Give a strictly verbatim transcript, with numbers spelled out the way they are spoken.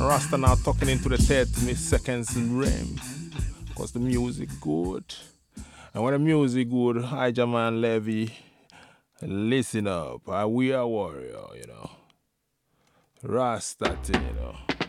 Rasta now talking into the thirty seconds in rhyme. Because the music good. And when the music good, hi Jaman Levy, listen up. Uh, we are warrior, you know. Rasta, thing, you know.